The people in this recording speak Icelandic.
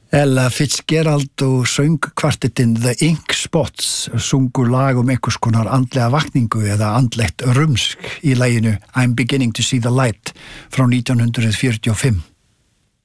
Ella Fitzgerald og söngkvartettinn The Ink Spots sungu lag einhvers konar andlega vakningu eða andlegt rumsk í laginu I'm Beginning to See the Light frá 1945.